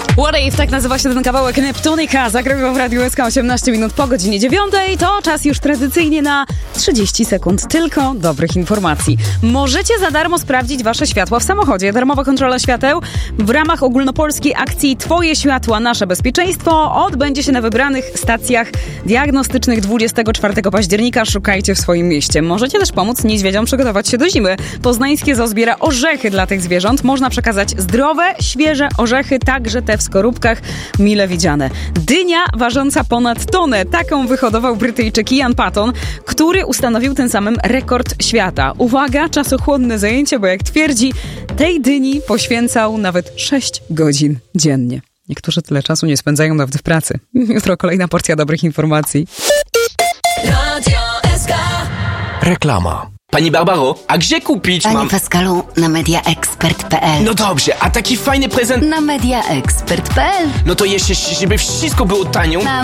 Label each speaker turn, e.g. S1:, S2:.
S1: What If, tak nazywa się ten kawałek Neptunika, zagrywał w Radiu SK 18 minut po godzinie 9. To czas już tradycyjnie na 30 sekund tylko dobrych informacji. Możecie za darmo sprawdzić wasze światła w samochodzie. Darmowa kontrola świateł w ramach ogólnopolskiej akcji Twoje światła, nasze bezpieczeństwo odbędzie się na wybranych stacjach diagnostycznych 24 października. Szukajcie w swoim mieście. Możecie też pomóc niedźwiedziom przygotować się do zimy. Poznańskie Zoo zbiera orzechy dla tych zwierząt. Można przekazać zdrowe, świeże orzechy, także te w skorupkach, mile widziane. Dynia ważąca ponad tonę. Taką wyhodował Brytyjczyk Ian Patton, który ustanowił tym samym rekord świata. Uwaga, czasochłonne zajęcie, bo jak twierdzi, tej dyni poświęcał nawet 6 godzin dziennie. Niektórzy tyle czasu nie spędzają nawet w pracy. Jutro kolejna porcja dobrych informacji.
S2: Radio SK.
S3: Reklama.
S4: Pani Barbaro, a gdzie kupić
S5: Panie Pascalu, na mediaexpert.pl.
S4: No dobrze, a taki fajny prezent...
S5: Na mediaexpert.pl.
S4: No to jeszcze, żeby wszystko było tanio...